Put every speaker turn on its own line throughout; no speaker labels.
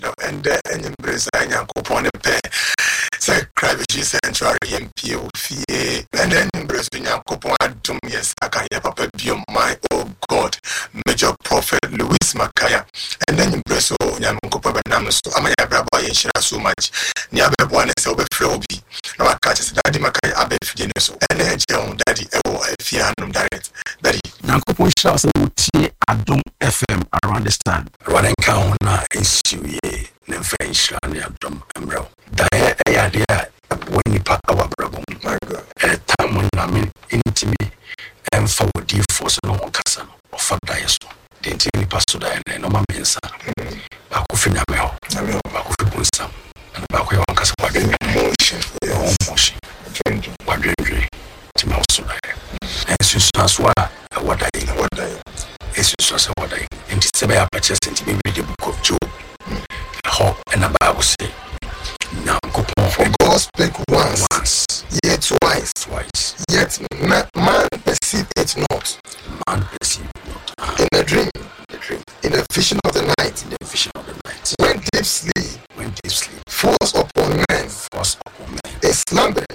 and then embrace and coupon pay. Say, Cravage Central MPO fee, and then embrace your coupon to me, Sakaya Papa, my oh God, Major Prophet Louis Makaya, and then embrace Yam Copa Namus, Amaya Braba, so much. Niabe one is over Floby. No, I catch Daddy Makaya Abe Figeneso, and then John Daddy, Fianum Direct, Daddy.
Nankopon shouts Adom FM around this time. Running count is you, French and Adom Embro. Dia idea when you pack our brabum, my God. At a time when I mean intimate and forward the force no one castle or for Diaso. The intimate pastor and no mamma mensa. Bakufina mel, Bakufibunsa, and Baku on Casapag motion, motion, quadrangle, Timosuna. And Susan, what I is what I anticipate purchasing to be read the book of Job. And the Bible say, now for God speak once, yet twice, yet man perceive it not. Man perceive it not. In a dream, in a vision of the night, when deep sleep, falls upon men, a slumber.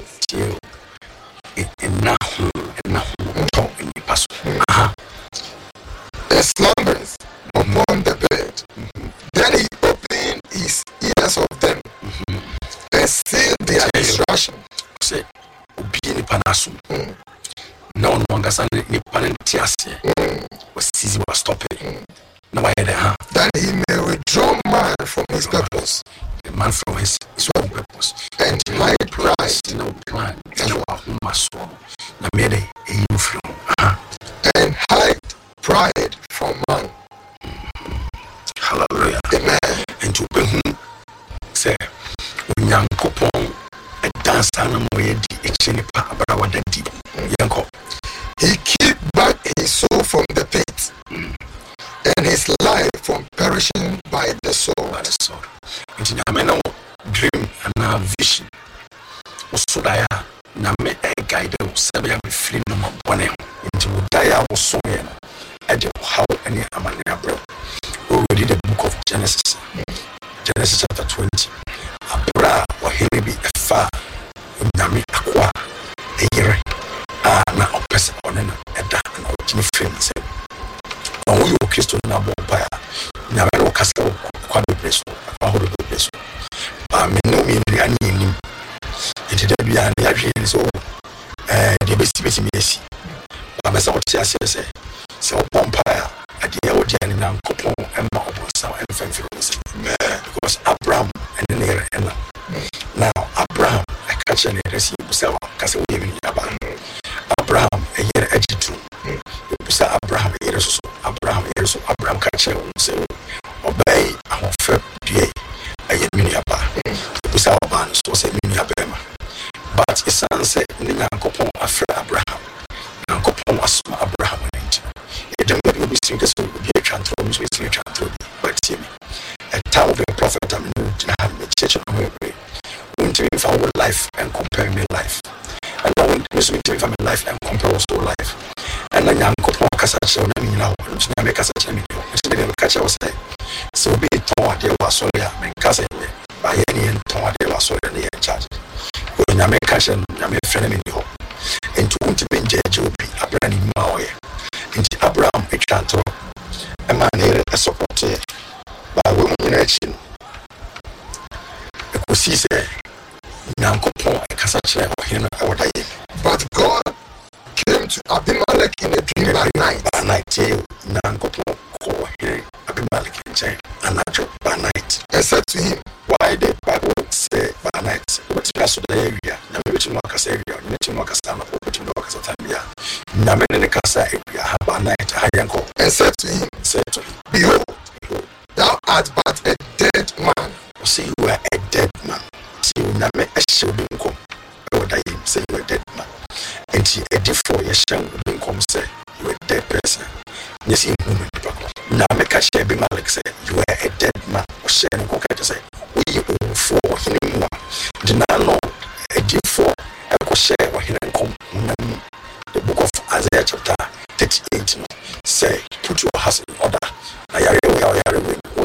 A slumbers upon the bed. Then he opened his ears of them and sealed their instruction. Say, Obi Panasum. No longer Sunday Nipanentiasi was seized was stopping. No, I had that he may withdraw man from his purpose, the man from his own purpose, and hide pride, no plan, and hide pride from man. Hallelujah. Amen. And to be whom say, when young coupon a dance animal, he keep back his soul from the pit, and his life from perishing by the sword. Into the dream and now vision. Also, I am a guide of Sabia with fleeing on one into Dia was so in. I don't how any Amania bro. Already the book of Genesis chapter 20. Abra or Helibi a far Nami Aqua a year. Now oppress on a dark and original friends. When we were Christian now, Bompire, never cast out quadruple, a horrible place. I mean, no mean the onion. It did be an area so the best messy. But I say, so Bompire, a dear old Jenny and Coupon and Marble, some influence. Because Abraham and the near Ella. Now, Abraham, I catch any receive so because we live in Yaban. Abraham, a year edged to Abraham, Abraham catcher, so obey our fair day. I get mini about was our ban, so say mini abema. But his son said, Ninakopon after Abraham. Nankopon was Abraham. It don't be seen as be a transformation with a transformation. But see me. A town of the prophet, I'm new to have a church on my way. When to live our life and compare my life. And I want to live my life and compare also life. And then I'm going to catch on me now. I'm make us a minute. Catch us. So be taught there was so yeah, and cousin by any and taught there was so in charge. When I make cash and I make friend in you. And to want to be JJB, a brand new Maui. Into Abraham, a chantor, a man here, a supporter by women in action. The Kusi say, Nankopon, a Cassaccia, or him, or die. But God came to Abimelech in a dream by night. By night, Nankopon, call here, Abimelech in jail, and not by night. And said to him, why the Bible say by night? What's the area? Now, which Marcus area, which Marcus Town, which Marcus of Tamia. Namen in the Casa area, by night, I uncle. And said to him, behold, thou art but a dead man. See, you are a dead man. See, you never a shielding come. Oh, I say you are a dead man. And she a default, your shielding come say, you are a dead person. Yes, you now make a share be Malik say, you are a dead man. Or sharing to say, we for him. Do not know a default, a share or him come. The book of Isaiah chapter 38 say, put your house in order. I are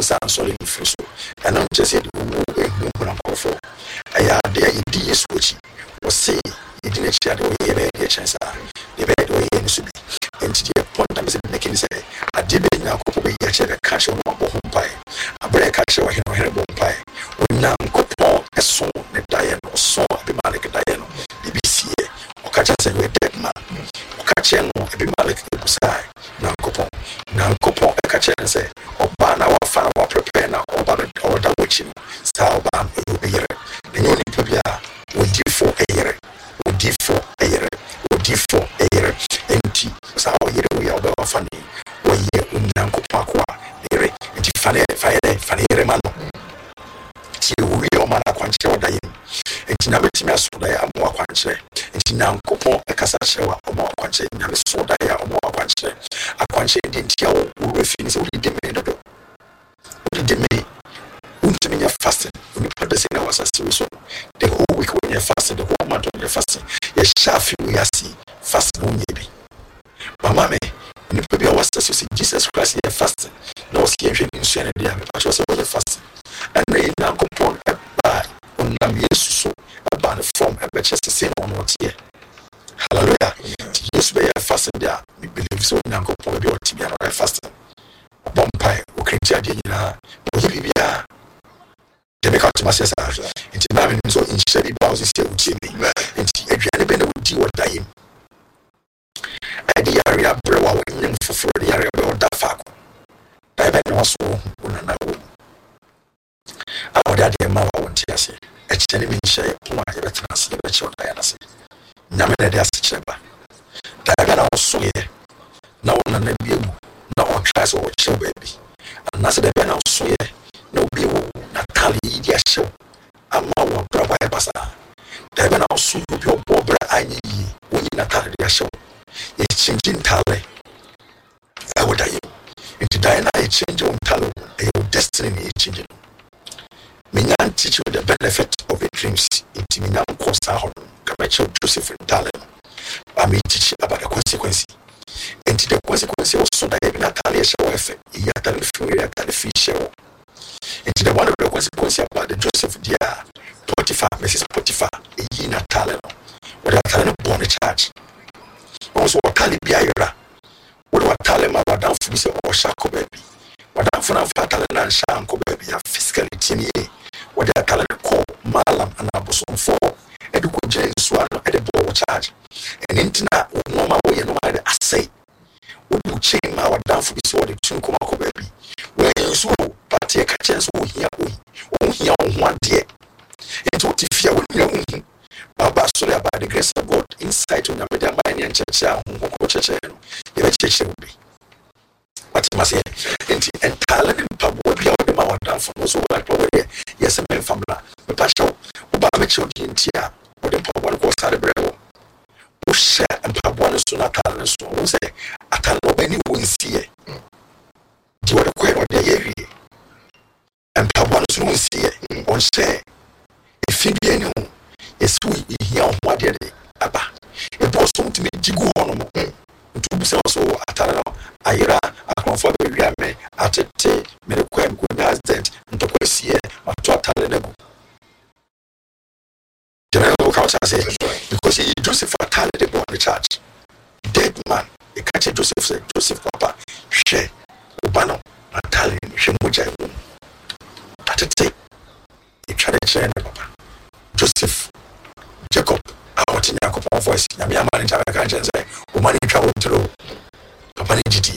san solid fruit. And I'm just said, for I had the idea switch was say, you didn't share the way a chance. The bed way in the and to the point I'm making say, I did it now, I check a cash on my bone pie. I break a cash on her bone pie. When now, coupon, a song, the dian or song, the Malik Dian, BBC, or catch us a dead man, or catch a Malik side. Now, coupon, a catch and say, or ban our fan or prepare now, or that witching, style ban, you be here. The only people would give for a year, would give for a year, would give for a year, empty. So, we are about funny. When you unanko pakwa, and funny remano. She will man a quanche or dying. And she never to me as so I am more quanche. And she now coupon a casasha or more quanche, never so dia or more quanche. A quanche didn't tell who refuse only demanded. Only demand. Unto me, fasting. When you put the singer was a serious. The whole week when you're fasting, the whole month when you're fasting, you shall feel we are see fasting on ye. Mamma, when you put was to see Jesus Christ here fasting. No skin in Shana, I was a fasting. And they now compone a bar on Namis, a band of form, a betches to say on what's here. Hallelujah. Yes, we are fasting there. We believe so. Now go for your TV and fasting. A bomb pie, who can charge in her. They make out to my sister. It's not so in Shelly Bowser still with Jimmy. And Adriana Bennett would do what dying. At the area, Brewer, waiting for the area of that fact. I bet also one. Our daddy and mama won't hear say. A genuine share, Puma, a translate the short Diana say. Namina de Asacheba. Diana also here. No one on the view, no one tries or show baby. And that's the Ben also here. No view, Natali, dear show. I'm more brother Bassa. The Ben also your Bobra, I need when Natali, dear show. It's changing Tale. I would die. Into Diana, I change on Talo, your destiny changing. Me nan teach you the benefit of the dreams. It me nan costa hon. Kamecho Joseph and Talent. I may teach you about the consequence. And the consequence also that you not tell show effect. You tell the free, you tell the fish show. And the one of the consequence about the Joseph dear Potiphar, Mrs. Potiphar, ye not talent. What I tell you born a charge. Also a Calibiara. What I tell him about down for or Shako baby. What I'm for Fatal and Shanko baby are physically teeny. What they are calling call Malam and Abosom for Educo James Swallow at the board charge. And internet no my way and no matter I say. Would you change our down for this order to Kumako baby? When you so, but take a chance who here on one day. And what if you would know Baba Sola by the grace of God inside to the mind and church, you church will be. What must say? And talent and pub will be out the mouth down from those who are probably yes, a man from La. But Pacho, Obama children tia, or the pub one goes out of bread. Who share and pub one is not talent, so who say, I tell no any wins here. Do what a quail or the area. And pub one is wins here. On say, if you be any yes, we hear what did Abba. It was something to me, Jigu on to be so at Ira, I confirm me at a tea, Mediquem could not that, and to question my talent. General Couch, I say, because he Joseph a talent on the church. Dead man, the catcher Joseph said, Joseph Papa, share, Ubano, a talent, Shemuja. At a tea, he tried to share Papa. Joseph, Jacob, our Jacob voice, Yamia man in Jamaica, say, Woman travel through Papa Giti.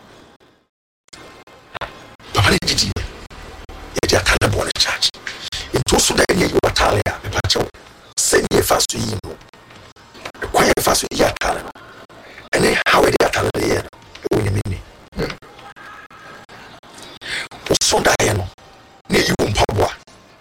Papa Giti, yet you can't born a church. It also that you are Talia, the Pacho, send ye fast to you. The quiet fast to your talent. And then how are they at Talia? When you mean it. So Diana, near you in Pabua.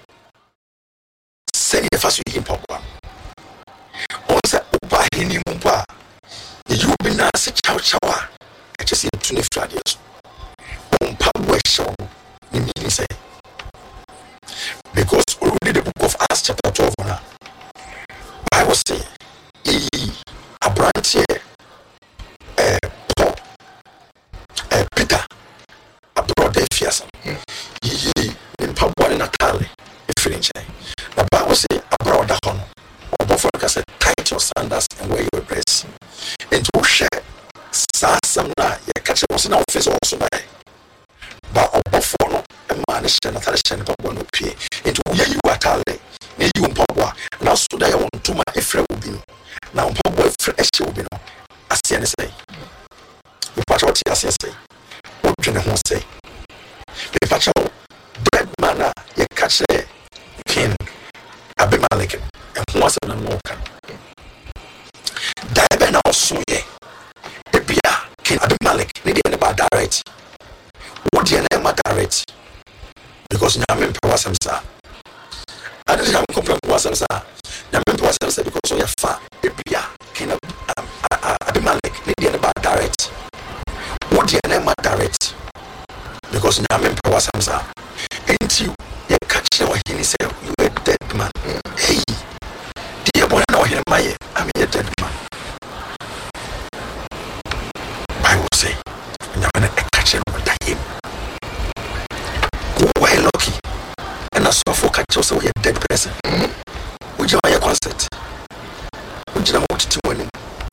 Send ye fast to you in Pabua. Also, by any mumpa. You be not such a shower. I just see 25 years. On Pabua show, the meaning say. Because already the book of Acts chapter 12 now. I was saying, a branch here, Paul, Peter, a brother Fias. nti na office also by ba obofo no e ma ne hye na tare hye ne pabo no pie nti wo yi watale na yi mpabo na so da ye wontuma efra obi no na mpabo efra ehye obi no asie ne sei me pacho ti asie sei o dwene ho sei me pacho dead man ye catch King Abimelech and who was an American. Diana also, ye, Ebia, King Abimelech, needing about direct. What your name direct? Because Namin was some sir. I didn't have complaint was some sir. Namin was some because we are far. Ebia, King Abimelech, needing about direct. What your name direct? Because Namin was some sir. Ain't you? You catch your he say you a dead man. Hey, dear boy, no here my I'm a dead man. Bible say, now when I catch him with him. Go away lucky. And I saw for catch also a dead person. Would you buy a concert? Would you know what to win?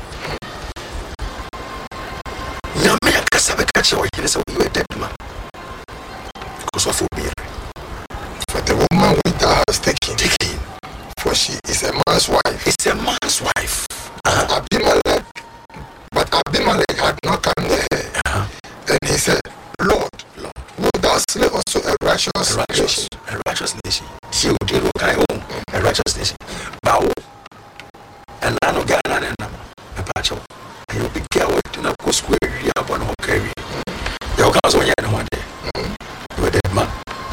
Now me I catch your he say you a dead man. Because of fear. For the woman with her has taken, for she is a man's wife. It's a man's wife. Abimelech, but Abimelech had not come there. And he said, Lord, will thou slay also a righteous nation? A righteous nation. She would do a righteous nation. Bow. And I know Ghana and a patch of. And you'll be careful to not go square upon her carry. Your cousin, one day. You a dead man.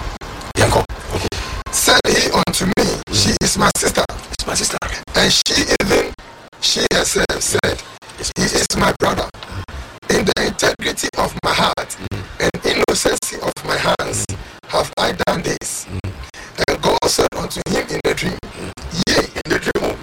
Said he unto me, she is my sister. It's my sister. And she herself said, he is my brother. In the integrity of my heart and innocency of my hands have I done this. And God said unto him in the dream, yea, in the dream,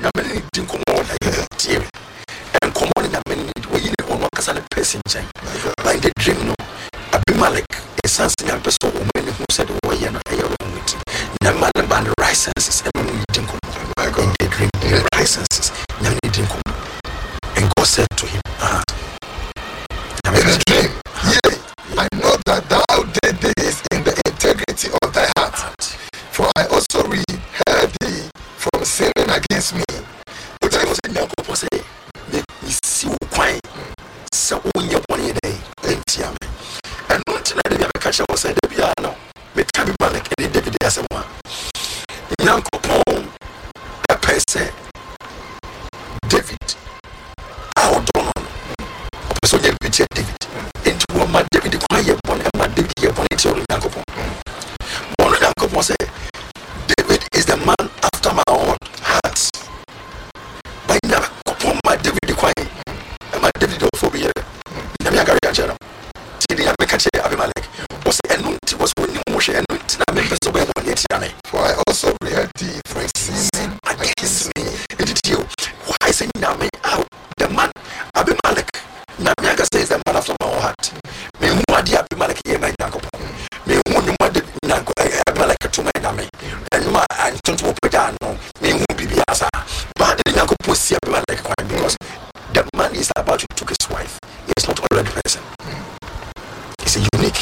and come on in a minute, where you know what kind of person, but in the dream, no, Abimelech, a son, young person, who said, oh, you're not here with the man about the licenses, and we didn't come. I got the dream, the licenses, and we didn't come. And God said to him, in the dream, yea, I know that thou did this in the integrity of thy heart, for I also withheld thee from sinning against me. But I was in the say, me see why, so when you're 1 day, and not let me catch us at the piano, with Abimelech and David as a one. Young Capone, a person, David, our Donald, so you David, into one my David, the quiet one, and my David, upon it, young Capone. One young Capone say, David is the man after my own heart. By now, Capone, my David, the quiet, and my David, don't phobia. Never Abimelech was when you motion and members of one. For I also reheard thee for sinning against me. Did you? Why say Name out the man Abimelech? Namiaga says the man after my heart. Me who are the Abimelech here, my Jacob. Me who you mother Abimelech to my name. And my and don't open down. Me who be the answer. But the Jacob was see Abimelech because the man is about to take his wife. He is not already present. It's a unique.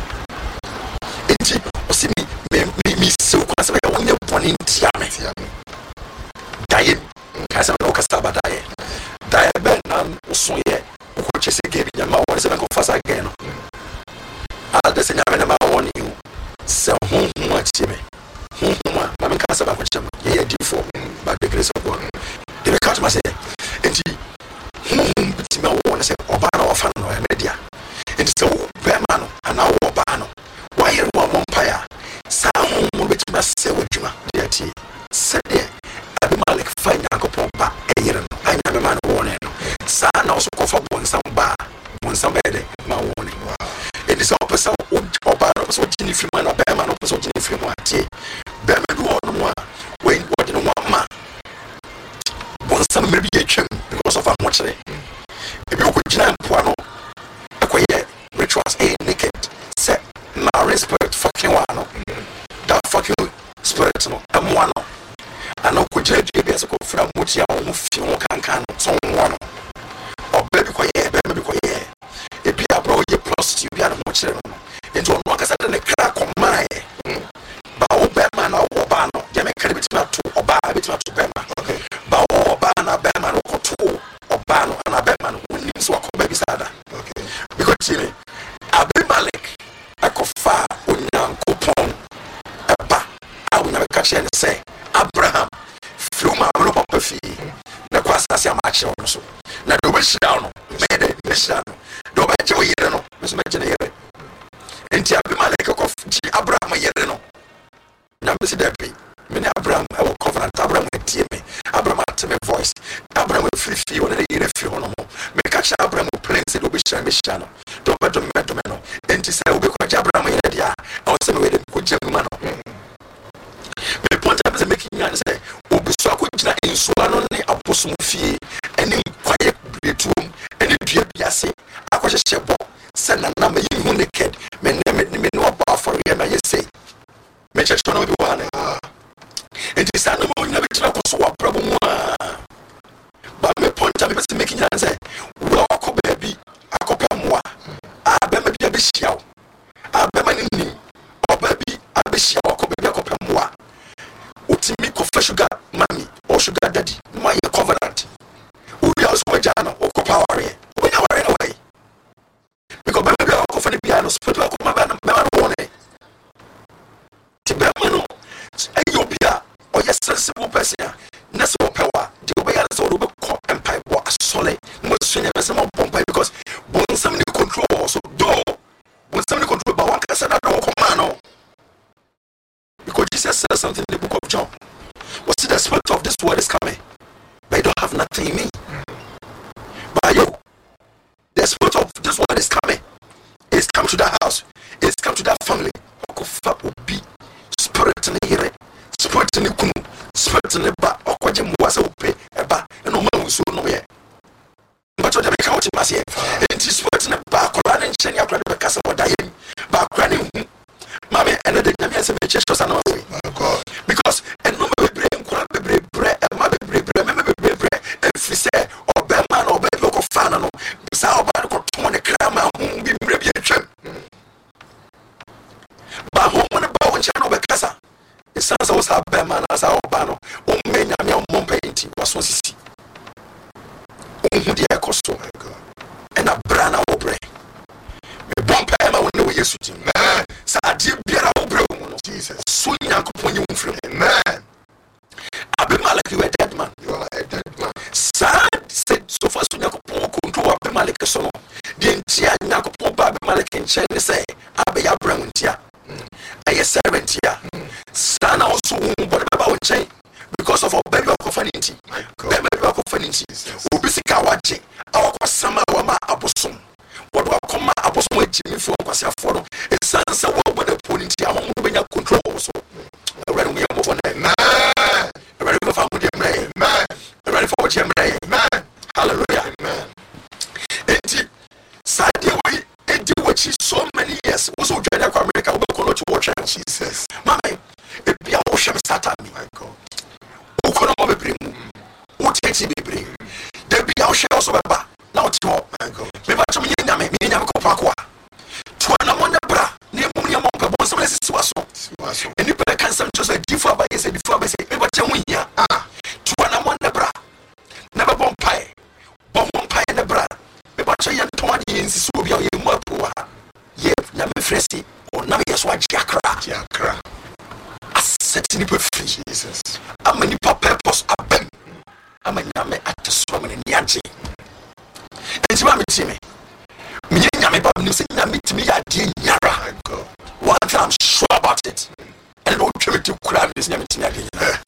See me so constantly when you're born in Tiame. Dying, Casa Locastaba dying. Diabet, so yet, which is a game in your mouth, is a go fast again. I'll just say, I'm never warning you. So, whom much me? Mamma Casaba, which I'm here for by the grace of God. They will catch myself. And she, whom Timmy want to say, Obano or Fan or media. And so, Berman, and now Obano. Why you want umpire? Some which must say what you are, dear T. Said there, Abimelech find Uncle Pompa, a year, I am a man warning. Son also go for one some bar, one some bed, my warning. It is opposite or bar of so Jenny Freeman or Berman or so Jenny Freeman. Berman do all the one, when what you want, ma. One some maybe a chum because of how much they. If you could jam Puano, acquire, which was a naked, set. Marine spirit fucking one. That fucking spirit no. I'm one. I know could judge you as a go from which you can someone. Or baby quiet, baby quiet. If you are bro, you plus
catch and say, Abraham, few my papa fee. The Quasas are much also. Now the wish down, made it, Miss Down. Don't mention you know, Miss Mentionary. And Abimelech of Abraham, you know. Now, Mr. Debbie, many Abraham, I will covenant Abraham with Timmy, Abraham to my voice, Abraham will free feel and a few no more. Make catch Abraham who plays it will be shy, Miss Shannon. Don't bet on Medomeno. And to say, will be quite Abraham in the year. I was saying, with a good gentleman. My point is making you say, will be so good in Solano, a possum fee, and in quiet room, and in Piapiasi. I was a shepherd, send a number you who naked, men name no about for him, I say. Make sure you know the one. And this animal never took us what problem. But my point is making you say, well, baby, I copy moi. I bet maybe a bishop. I bet my name. Or baby, I bishop, or baby, I copy moi. Ultimate coffee sugar, mommy, or sugar daddy, my covenant. We also were Jana, or power. We are right away. Because baby, I offer the piano, split like my man, Tibemano, Ethiopia, or yes, sensible person, Nassau power, the way I saw the cop empire was solid, most senior some Pompey because when somebody control, so do when somebody control, but one can say that no command. Because Jesus says something in the book of John. What's the spirit of this word is coming? But you don't have nothing in me. By you, the spirit of this word is coming. It's come to that house, it's come to that family. Be spirit in the hearing, spirit in the kunu, spirit in the back, or what you was open, a back, and no man was so no yet. But what they count him as yet, and this spirit in the back, or running, changing up the castle or dying, back running, mammy, and the Yamias and the Cheshires are not because and no bread, and my bread, if we say, or bad man, or bad local fan, no, Sao Barco, 20 crama, whom be maybe a trim. But home on a bow and channel Becassa. The sons of our Beman as our banner, O men, and your mom painting was one city. The Ecoso, and a brana obre. A bump when we used to man, Sadi Biara Obro, Jesus, soon young upon you from man. Abimelech, you a dead man. You are a dead man. Sad said so far soon Yakupon control Abimelech so. The entire Yakupon Abimelech in China say, Abe Abraham. I a servant here. Son also but about chain because of our baby of confinity. Baby of confinity. Ubisika watching our summer wama abosom. What will come abosom with Jimmy for Quasia for a son so what the point here among the control also. Ready we move on man. Ready for family man. Ready for Jim man. Hallelujah. Man. And Sadia way and do what she's so many years. Also, America will go to watch Jesus. Mamma, if you are ocean start at me, my God. Who could bring? Who takes it? Bring. There be our shares of a bar. Now, my God. Maybe I'm in Yamako. To an among the bra, near Munia Monka, Bonson, and you better cancel just a different by say before I say, but here. To an among the bra. Never bomb pie. Bomb pie in the bra. Maybe I'm 20 in Subia, you more poor. Yep, Yami Fresi. Now yes, what Jakra. I said to the Jesus. I'm a new purpose. I'm a name at the swim in Yanchi. And you want me. Me, to me, I did Yara. One thing I'm sure about it. And don't try to crab this name to me.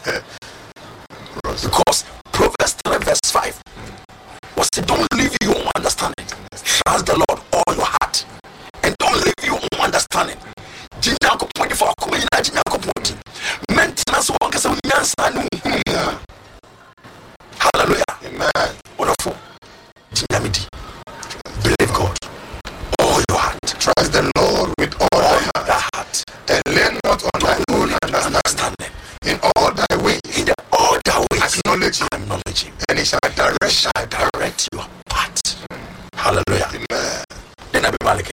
Because Proverbs 3 verse 5 was to don't leave you understanding. Trust the Lord all your heart. And don't leave you understanding. Jinako point for Kumina Jinako point. Maintenance one can say hallelujah. Amen. Wonderful. Jinamity. Believe God. All your heart.
Trust the Lord with all thy heart. And lean not on thy own understanding. In all thy ways.
In all thy ways.
Acknowledge him. And he shall direct
your path. Hallelujah.
Amen.
Then Abimelech.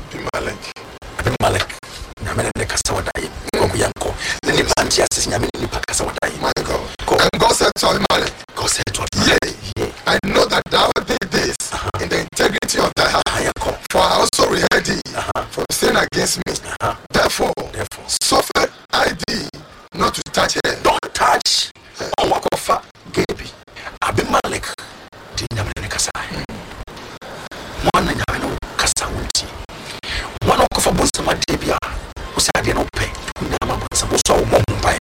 My God. And God said to Abimelech, yea, I know that thou did this in the integrity of thy heart, for I also reheard thee from sin against me. Therefore, suffered I thee not to touch it.
Don't touch. On wakofa Gaby. Abimelech. Di nyamene kasa. Mwana nyamene kasa unti. Mwana wakofa bonsa madebia. Usadi no pe. Nyama bonsa boso wo mumbai.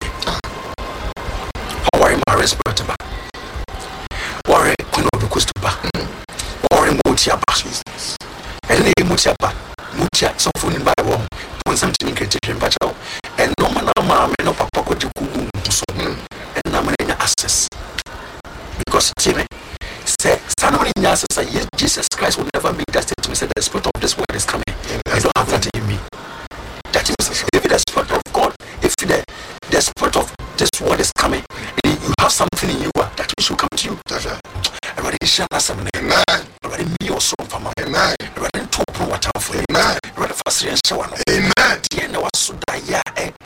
Worry my respect ba. Worry kuno because ba. Worry motia ba. Ele motia ba. Motia so phone in Bible. Pon something creative ba chao. And no man ma me no papa ko kugu so. And na me access. Because Jimmy said somebody else say Jesus Christ will never make that statement. Said the spirit of this world is coming. I don't have that in me. That is if the spirit of God, if the spirit of this world is coming, you have something in you that should come to you. Everybody shall have amen. Everybody me also from amen. Everybody to pro what for amen. Everybody fast and show amen. The end was so that ya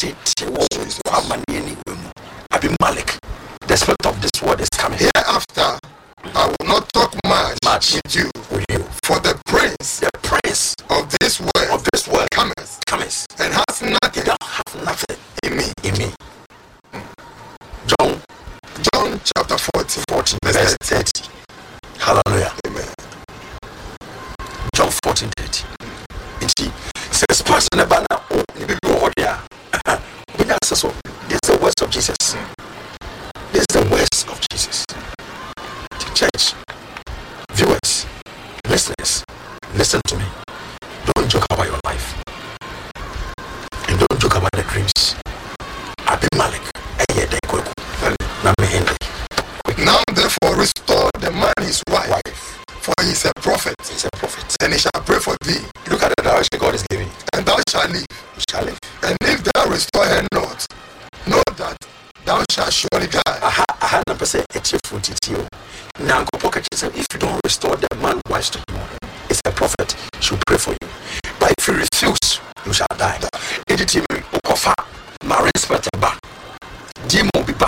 Abimelech. The spirit of this world is coming.
Hereafter, I will not talk much with you. For the prince of this world cometh and has nothing.
Don't have nothing
in me.
John
chapter 14
verse 30. Hallelujah.
Amen.
John 14:30. It says, "Person a banner, you be over there." So this is the words of Jesus. This is the words of Jesus. The church, viewers, listeners, listen to me. Don't joke about your life, and don't joke about the dreams. Abimelech,
now therefore restore the man his wife, for he is a prophet.
He's a prophet,
and he shall pray for thee.
Look at the direction God is giving,
and thou shalt live.
You shall live.
And if thou restore her not, know that thou shalt surely die.
Aha, number say it's your foot. It's you. Now go pocket yourself. If you don't restore the man wife to you, it's a prophet. She'll pray for you. But if you refuse, you shall die. Edit him. Okofa. Marine spot ba. Jimo biba.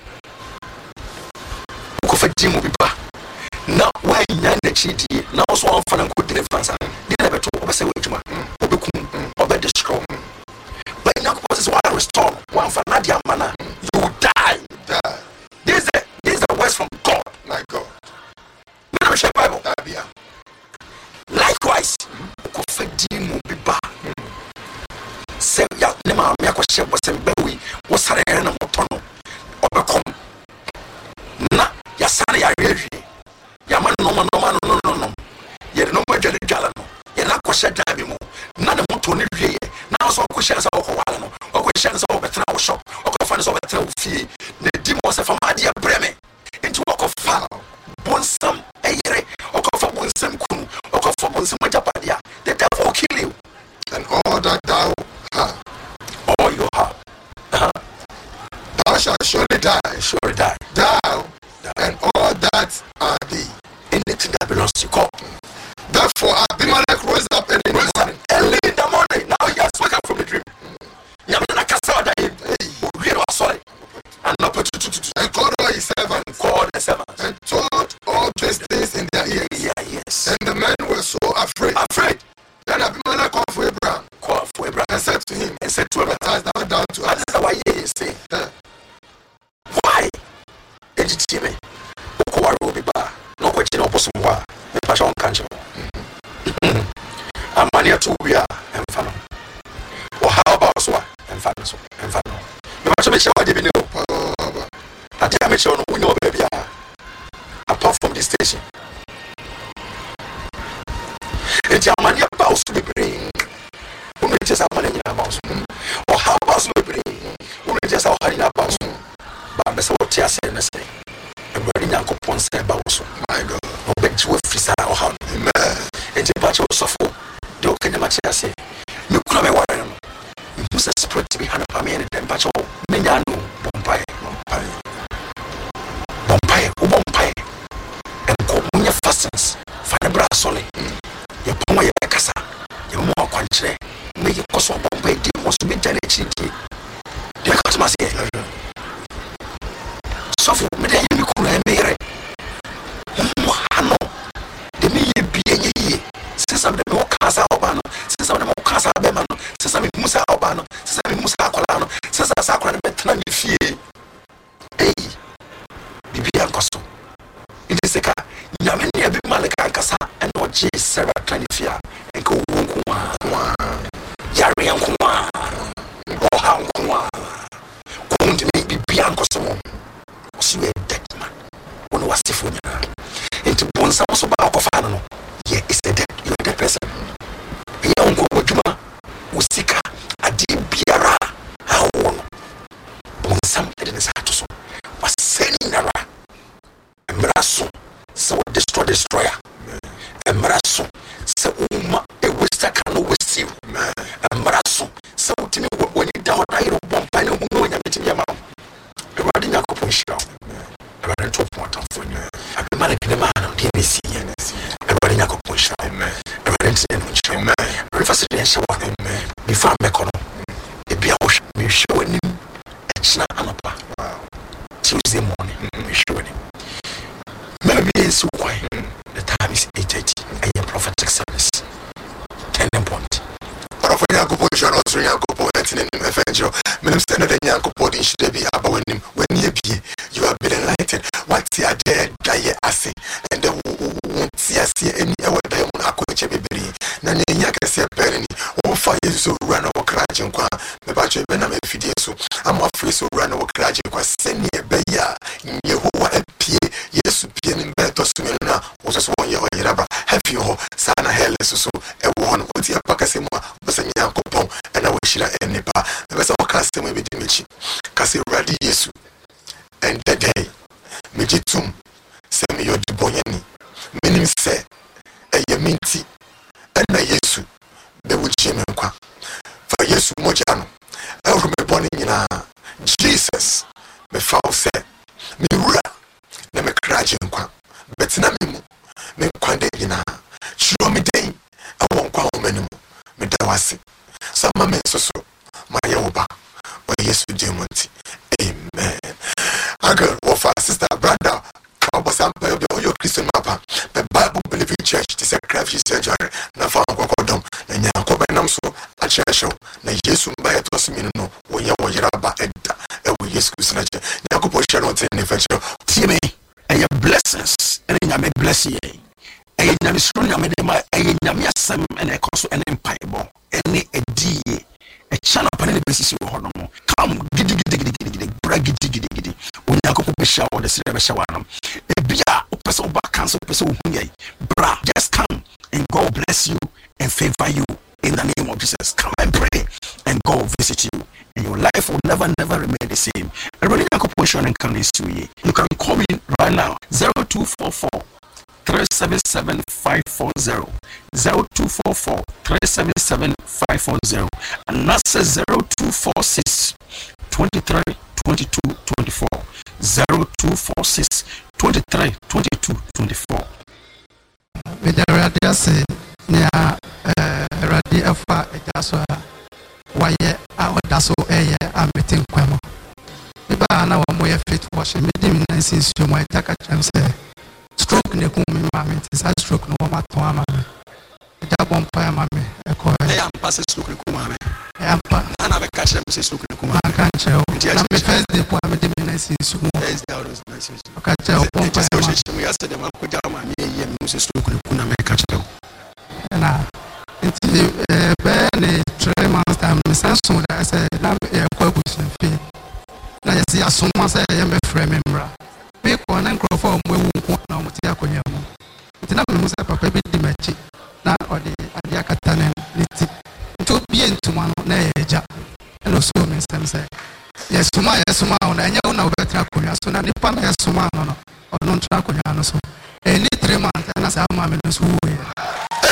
Okofa Jimo biba. Now why nyan the chidi? Now so on fan and good deliverance. Didn't ever talk about say wejuma. Obekum. Obe destroy. But now because why restore one for Nadia mana. You die. This is the words from God.
My God.
Bible. Likewise, Kofedimu Biba. Say ya nema me akwahye bosembawi wo sare na motono obekom na ya sare ya rewie ya man no ye no madwale dwala no ye na kwahye dabi mu na ne moto ne wie na so kwahye sa okowale no okwahye sa obetra wo shop okofa so obetra wo fie ne di mo se fama dia breme into okofa bonsam eyere okofa bonsam kunu okofa bonsam japadia the devil will kill you
and all that thou have,
all you have,
thou shalt surely die. Thou and all that are thee.
Anything that belongs to God.
Therefore Abimelech rose up early
in the morning. Now he has woken up from the dream. Yamina Kasa that he was sorry. And not
and called all his servants. And told all these things in their ears.
Yeah, yes.
And the men were so afraid. Then Abimelech called for Abraham. And said to him, baptize thou down to us.
Why you say? Why? Did you me? No question of person. The passion country. I'm mania to be a infano. Or how about so? Infano. You must make sure I didn't know. I tell me, sure, we know, baby. Apart from this station, it's your money about to be bring. Who just have money in our house? Or how about to be bring? Who just have money in our house? But the sort of tears and say, and we're young upon say about my God, no bet you with free or how. And the batch of suffer. The okay, much I say, you could have a warren. You must spread to be 100 men and batch of Minyano, Bombay. And Comunia fastens, Fanabra Soli. Your Poma Yakasa, your more country, make a cost of Bombay, wants to be generated. The customer say, so for me, you could have made it. The me be a year, since I'm the more Casa Albano, since I'm the more Casa Bemano, since I'm Musa Albano, since I'm Musa Colano, since I'm Sacran Betran, fear. nko kundi me bibia nkoso so a dead man when was tifuna into bonsa so ba ko fa no yeah it's a dead you a dead person ye onko wodwuma usika ade biara hawo no bonsa de ne sa to so waseni nara emraso so destroyer emraso so uma e westa kan westi emraso so timi when you down I ro bompa na hu no nya metimi ma Everybody na kopon shira everybody top water for you everybody can man on the see everybody na kopon shira everybody say no shira reference show before me kono e bia wo me show ni echna anapa Tuesday morning me show ni maybe it's why the time is 8:30 and your prophetic service turning point
for Yankopon shall also Yankopon in the Evangelio. Minim standard and Yankopon should be about when you be, you have been enlightened. What's the idea? Die assay, and the won't see us any other diamond. I could check baby. None Yaka say a penny, or 5 years so run over crutch and qua. The battery Benam Fideso. I'm afraid so run over crutch and qua send me a beya in Yehovah P. Yes, Pian in bed to Sumina was just 1 year or have you Sana Hell so a one with your Pacasimo was a Yankopon and I wish I any pa. The rest of our customer with Dimichi Cassi Radi Yesu and the day Mijitum send me your Duboyani. Meaning say a Yaminti and a Yesu they would Jim and Qua for Yesu Mojano. I remember born in Jesus me foul said me rura na me kraje nkwa betina me me kwande gina shiro me den awon kwa omanimu me dawase sama me soso ma yewoba o Yesu demonti amen aga wofa sister brother kabo sampa yo Christian mapa the Bible believing church this a Christ surgery na fa kokodom na nyanko benam so a church na Yesu mba to simino no wo ye wo yiraba edda e wo Yesu Christ na che nyanko share no ten infection
Timmy and your blessings and you make bless ye and you are strong and my and you some and a cost and empire any a d a channel upon the basis of honor come giddy brag giddy when you go shower the silver shower a bia person back cancel person bra just come and God bless you and favor you in the name of Jesus. Come and pray and God visit you and your life will never remain the same. Everybody you can call me right now 0244 377 540 0244 377 540 and that's 0246 23 22 24 0246 23 22 24.
With the radio say near radio for that's why our that's I'm meeting Quemo. Now I'm way fit washing me since you might take a chance. Stroke in the woman, mammy, is a stroke no matter what. That one pie, mammy, a coy. I am passing stroke in Kumame. I am none of a catch them, says stroke in Kumama. I can't tell. I'm the first day for me, since you catch one person. We asked them, I put down my name, Mrs. Stroke in Kumame, catch them. And I, it's the barely 3 months time, Miss Anson, I said, I'm a quibus and fee. I see as soon as I am a frame member. Make one and grow for me, won't know what you are going to do. It's not a papa the match. Now, or the Adiakatan, to be into one age. And also, Miss Sam yes, to my Sumano, and you know better, so now the Pana Sumano or non Traconiano. So, any 3 months, and as I'm a